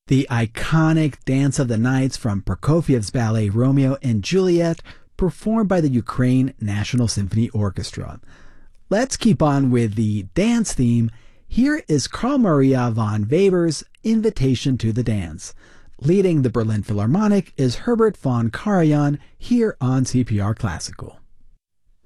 The iconic Dance of the Nights from Prokofiev's ballet Romeo and Juliet, performed by the Ukraine National Symphony Orchestra. Let's keep on with the dance theme. Here is Carl Maria von Weber's Invitation to the Dance. Leading the Berlin Philharmonic is Herbert von Karajan here on CPR Classical.